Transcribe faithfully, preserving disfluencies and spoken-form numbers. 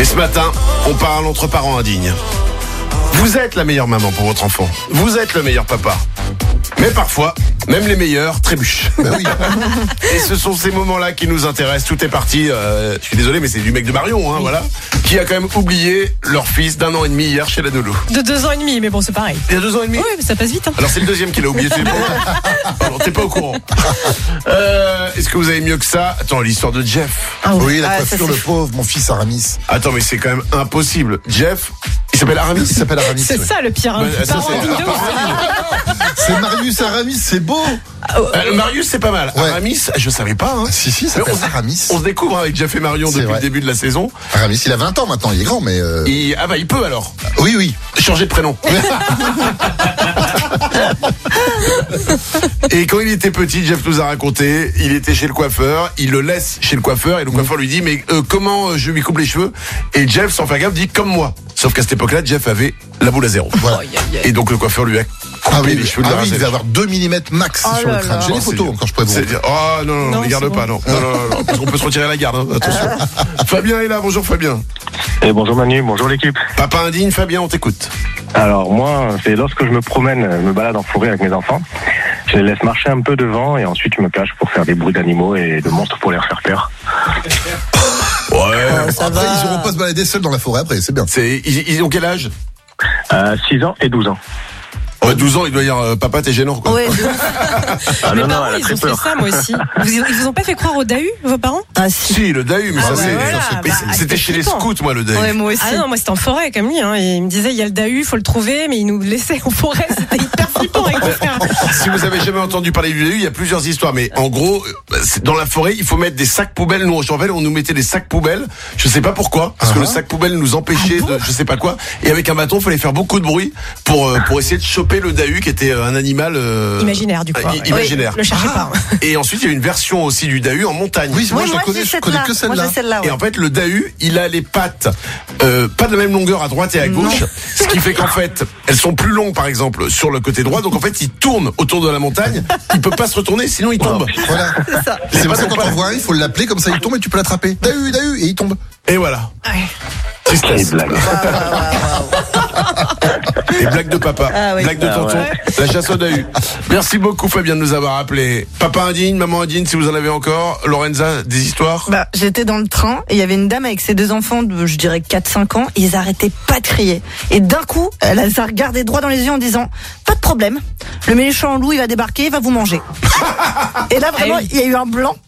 Et ce matin, on parle entre parents indignes. Vous êtes la meilleure maman pour votre enfant. Vous êtes le meilleur papa. Mais parfois, même les meilleurs trébuchent. Bah oui. Et ce sont ces moments-là qui nous intéressent. Tout est parti, euh, je suis désolé, mais c'est du mec de Marion, hein, voilà, qui a quand même oublié leur fils d'un an et demi hier chez la nounou. De deux ans et demi, mais bon, c'est pareil. Il y a deux ans et demi. Oui, mais ça passe vite. Hein. Alors c'est le deuxième qui l'a oublié. Tu Pardon, t'es pas au courant. Euh, est-ce que vous avez mieux que ça? Attends, l'histoire de Jeff. Ah Oui, la Ah, coiffure, ça, le pauvre, mon fils Aramis. Attends, mais c'est quand même impossible. Jeff, il s'appelle Aramis. Il s'appelle Aramis. C'est ouais. ça le pire. Hein. Ouais, ça, Parents c'est- dignes de ouf. C'est Marius Aramis, c'est beau. Euh, Marius, c'est pas mal. Ouais. Aramis, je savais pas. Hein. Si, si, ça Mais s'appelle on, se- Aramis. on se découvre avec Jeff et Marion C'est depuis vrai. le début de la saison. Aramis, il a vingt ans maintenant, il est grand, mais... euh, Il, ah bah il peut alors Oui, oui. changer de prénom. Et quand il était petit, Jeff nous a raconté, il était chez le coiffeur, il le laisse chez le coiffeur et le coiffeur lui dit mais euh, comment euh, je lui coupe les cheveux? Et Jeff, sans faire gaffe, dit comme moi. Sauf qu'à cette époque-là, Jeff avait la boule à zéro. Voilà. Et donc le coiffeur lui a coupé Ah oui, les cheveux de ah la oui, il rasette. devait avoir deux millimètres max Oh sur là le crâne. là. J'ai Oh, des c'est photos dur. quand je pourrais vous C'est montrer. dire, oh non, non, non, Non, les garde c'est pas, bon. non. Non, non, non, non, parce qu'on peut se retirer la garde, hein, attention. Fabien est là, bonjour Fabien. Et bonjour Manu, bonjour l'équipe. Papa indigne, Fabien, on t'écoute. Alors moi, c'est lorsque je me promène, je me balade en forêt avec mes enfants, je les laisse marcher un peu devant et ensuite je me cache pour faire des bruits d'animaux et de monstres pour les faire peur. Ouais. Après, ils iront pas se balader seuls dans la forêt après, c'est bien. C'est, ils, ils ont quel âge? Euh, six ans et douze ans. Ouais, douze ans, il doit dire euh, papa, t'es gênant, quoi. Ouais, de- Ah mes non, non, parents, elle a ils très ont fait peur. ça, moi aussi. Vous, ils vous ont pas fait croire au Dahu, vos parents? Ah si. Si, le Dahu, mais Ah ça, bah c'est, voilà, ça, c'est- bah, mais c'était c'était chez les flippant. scouts, moi, le Dahu. Ouais, moi aussi. Ah non, moi c'était en forêt comme lui. Hein. Et il me disait il y a le Dahu, faut le trouver, mais il nous laissait en forêt. C'était hyper flippant avec mon frère. Si vous avez jamais entendu parler du Dahu, il y a plusieurs histoires, mais en gros, euh, c'est- dans la forêt, il faut mettre des sacs poubelles. Nous, je me rappelle, on nous mettait des sacs poubelles. Je sais pas pourquoi, parce que le sac poubelle nous empêchait de, je sais pas quoi. Et avec un bâton, il fallait faire beaucoup de bruit pour euh, pour essayer de choper le Dahu, qui était euh, un animal euh, Imaginaire, du coup. euh, Ouais. imaginaire. Oui, le cherchez pas. hein. Et ensuite, il y a une version aussi du Dahu en montagne. Oui, moi Oui, je moi la connais, j'ai je connais celle-là. que Moi celle-là. j'ai celle-là. Et Ouais. en fait, le Dahu, il a les pattes euh, pas de la même longueur à droite et à gauche, ce qui fait qu'en fait, elles sont plus longues, par exemple, sur le côté droit. Donc en fait, il tourne autour de la montagne. Il peut pas se retourner, sinon il tombe. Voilà. ça. C'est pour pas ça ton quand pas- on voit un, il faut l'appeler, comme ça il tombe et tu peux l'attraper. Dahu, Dahu, et il tombe. Et voilà. Ouais. Tristesse. Quelle blague. Les blagues de papa, Ah oui. blagues de Ah tonton, ouais. la chasse au Dahu. Merci beaucoup Fabien de nous avoir appelé. Papa indigne, maman indigne, si vous en avez encore. Lorenza, des histoires? Bah, j'étais dans le train et il y avait une dame avec ses deux enfants de, je dirais, quatre cinq ans. Ils arrêtaient pas de crier. Et d'un coup, elle a s'est regardé droit dans les yeux en disant, pas de problème. Le méchant loup, il va débarquer, il va vous manger. Et là, vraiment, Ah oui. il y a eu un blanc.